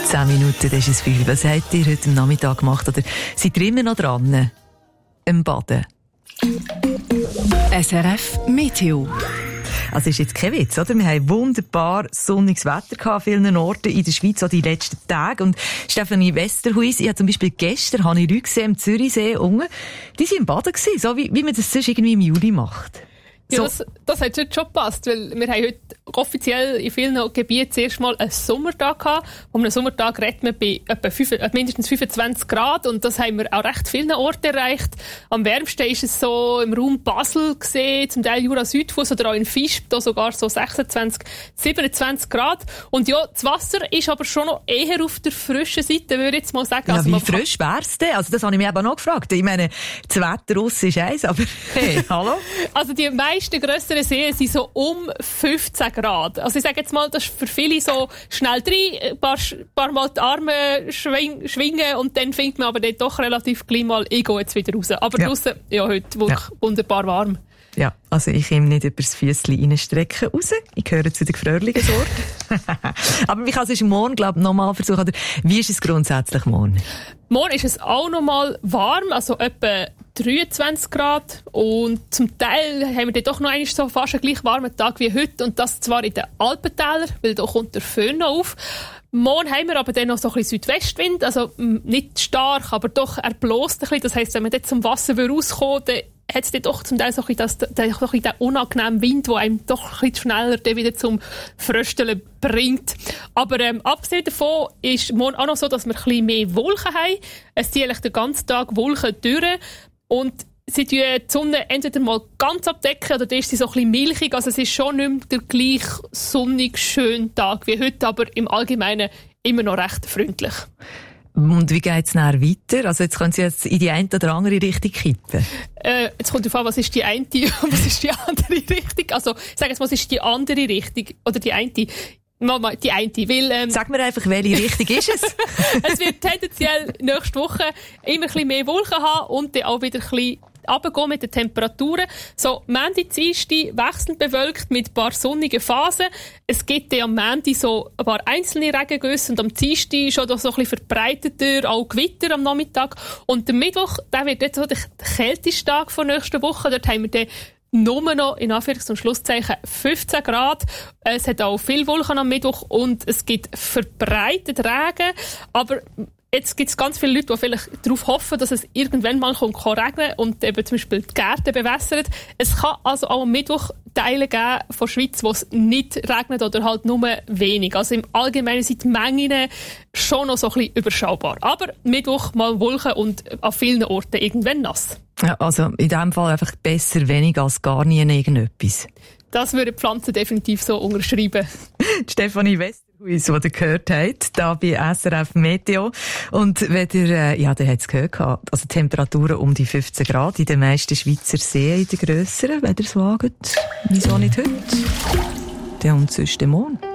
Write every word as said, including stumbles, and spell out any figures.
Zehn Minuten, das ist es viel. Was habt ihr heute am Nachmittag gemacht? Oder seid ihr immer noch dran? Im Baden? S R F Meteo. Also ist jetzt kein Witz, oder? Wir haben wunderbar sonniges Wetter gehabt an vielen Orten in der Schweiz, auch die letzten Tage. Und Stefanie Westerhuis, ich habe zum Beispiel gestern habe ich Leute gesehen am Zürichsee unten, die waren im Baden gewesen, so wie, wie man das sonst irgendwie im Juli macht. Ja, So. das, das hat schon gepasst, weil wir haben heute offiziell in vielen Gebieten zuerst mal einen Sommertag gehabt. Um einen Sommertag redet man bei etwa fünf, mindestens fünfundzwanzig Grad und das haben wir auch recht vielen Orten erreicht. Am wärmsten ist es so im Raum Basel gesehen, zum Teil Jura-Südfuss oder auch in Visp, da sogar so sechsundzwanzig, siebenundzwanzig Grad. Und ja, das Wasser ist aber schon noch eher auf der frischen Seite, würde ich jetzt mal sagen. Ja, also wie frisch wär's denn? Also das habe ich mich eben noch gefragt. Ich meine, das Wetter draussen ist eins, aber hey, hallo? Also die meisten grösseren Seen sind so um fünfzehn Grad. Also ich sage jetzt mal, das ist für viele so schnell rein, ein paar, paar Mal die Arme schwing, schwingen und dann findet man aber dann doch relativ gleich mal, ich gehe jetzt wieder raus. Aber ja. Draussen, ja, heute wirklich ja. wunderbar warm. Ja, also ich komme nicht über das Füssli reinstrecken raus. Ich gehöre zu den gefröhlichen Sorten. Aber ich kann es morgen, glaube ich, nochmal versuchen. Oder wie ist es grundsätzlich morgen? Morgen ist es auch nochmal warm, also etwa dreiundzwanzig Grad. Und zum Teil haben wir dann doch noch einmal so fast einen gleich warmen Tag wie heute. Und das zwar in den Alpentälern, weil da kommt der Föhn noch auf. Morgen haben wir aber dann noch so ein bisschen Südwestwind, also nicht stark, aber doch er bläst ein bisschen. Das heisst, wenn man dort zum Wasser rauskommt, dann hat es dann doch zum Teil so ein bisschen das, den, so ein bisschen den unangenehmen Wind, der einem doch ein bisschen schneller dann wieder zum Frösteln bringt. Aber ähm, abgesehen davon ist morgen auch noch so, dass wir ein bisschen mehr Wolken haben. Es ziehen den ganzen Tag Wolken durch und sie tun die Sonne entweder mal ganz abdecken oder dann ist sie so ein bisschen milchig. Also es ist schon nicht mehr der gleich sonnig schöne Tag wie heute, aber im Allgemeinen immer noch recht freundlich. Und wie geht es nachher weiter? Also jetzt können Sie jetzt in die eine oder andere Richtung kippen. Äh, jetzt kommt darauf an, was ist die eine und was ist die andere Richtung. Also ich sage jetzt mal, was ist die andere Richtung oder die eine. Mal, die eine, weil, ähm, sag mir einfach, welche Richtung ist es? Es wird tendenziell nächste Woche immer ein bisschen mehr Wolken haben und dann auch wieder ein bisschen runtergehen mit den Temperaturen. So, Montag, Dienstag wechselnd bewölkt mit ein paar sonnigen Phasen. Es gibt dann am Montag so ein paar einzelne Regengüsse und am Dienstag schon so ein bisschen verbreiteter, auch Gewitter am Nachmittag. Und der Mittwoch, der wird jetzt so der kälteste Tag von nächster Woche. Dort haben wir dann nur noch, in Anführungs- und Schlusszeichen, fünfzehn Grad. Es hat auch viel Wolken am Mittwoch und es gibt verbreitet Regen. Aber jetzt gibt es ganz viele Leute, die vielleicht darauf hoffen, dass es irgendwann mal kommt, kann regnen und eben zum Beispiel die Gärten bewässern. Es kann also auch am Mittwoch Teile geben von der Schweiz, wo es nicht regnet oder halt nur wenig. Also im Allgemeinen sind die Mengen schon noch so ein bisschen überschaubar. Aber Mittwoch mal Wolken und an vielen Orten irgendwann nass. Ja, also in diesem Fall einfach besser wenig als gar nie irgendetwas. Das würde die Pflanzen definitiv so unterschreiben. Stefanie Westerhuis, die ihr gehört habt, hier bei S R F Meteo. Und wenn ihr, äh, ja, ihr habt es gehört, also Temperaturen um die fünfzehn Grad in den meisten Schweizer Seen, in den grösseren, wenn ihr es wagt. Wieso nicht heute? Dann und sonst morgen.